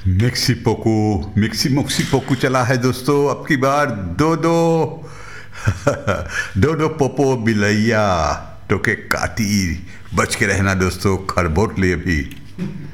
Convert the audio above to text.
Mixie पोकू चला है दोस्तों। अब की बार दो दो दो दो पोपो बिलैया टोके काटी। बच के रहना दोस्तों, खरबोट लिए भी।